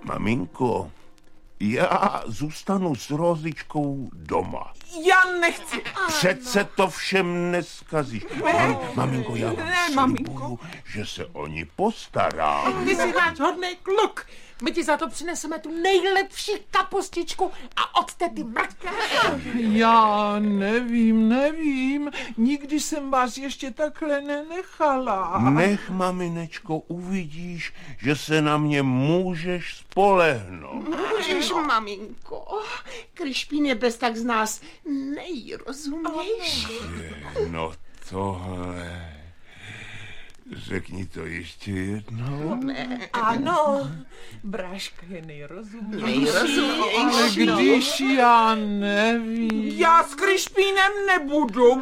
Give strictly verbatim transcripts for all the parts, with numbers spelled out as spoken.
Maminko, já zůstanu s Rozičkou doma. Já nechci. Přece to všem neskazíš. Mam, maminko, já vám Ne, slibuju, maminko. že se o ní postarám. Ty jsi náš hodný kluk. My ti za to přineseme tu nejlepší kapustičku a od té ty mrtké. Já nevím, nevím. Nikdy jsem vás ještě takhle nenechala. Nech, maminečko, uvidíš, že se na mě můžeš spolehnout. Můžeš, maminko. Krišpín je bez tak z nás nejrozumější. No tohle... Řekni to ještě jednou. Ano, Bráška je nejrozumnější. Nejrozumější. Když já nevím. Já s Krišpínem nebudu,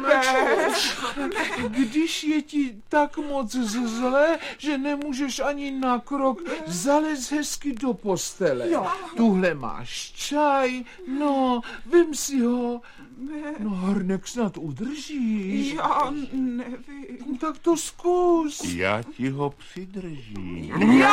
Když je ti tak moc zle, že nemůžeš ani na krok, zalez hezky do postele. Jo. Tuhle máš čaj, no, vem si ho. No, hrnek snad udržíš. Já nevím. Tak to zkus. Já ti ho přidržím.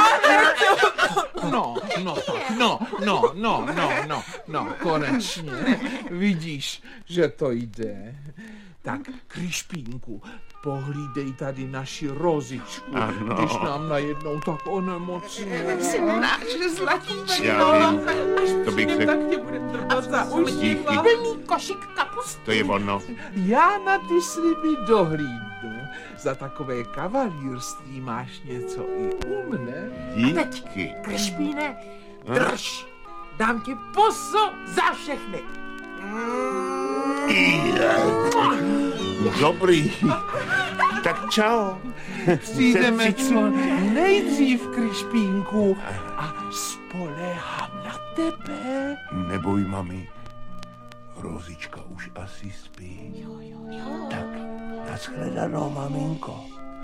No, no, tak, no, no, no, no, no, no, konečně. Vidíš, že to jde. Tak, Krišpínku, pohlídej tady naši Rozičku, Ano. když nám najednou tak onemocní. Jsi náš zlatíček. Já vím, to bych řekl. Tak tě bude trvat za uši. Díky, Plný košík kapusty. to je ono. Já na ty sliby dohlídnu. Za takové kavalírství máš něco i u mne. Díky. Krišpíne, drž. Dám ti pusu za všechny. Dobrý. Tak čau. Přijdeme co nejdřív, Krišpínku, a spoléhám na tebe. Neboj, mami. Rozička už asi spí. Tak, nashledanou, maminko.